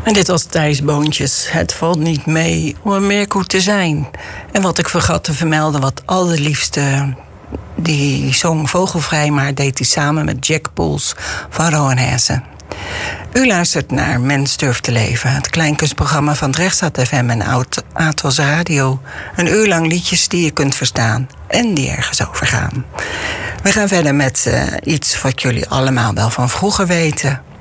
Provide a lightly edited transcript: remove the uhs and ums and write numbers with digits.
En dit was Thijs Boontjes. Het valt niet mee om een meerkoet te zijn. En wat ik vergat te vermelden, wat allerliefste... die zong Vogelvrij, maar deed hij samen met Jack Poels van Rowan Hessen. U luistert naar Mens Durft te Leven. Het kleinkunstprogramma van Drechtstad FM en Atos Radio. Een uur lang liedjes die je kunt verstaan en die ergens over gaan. We gaan verder met iets wat jullie allemaal wel van vroeger weten.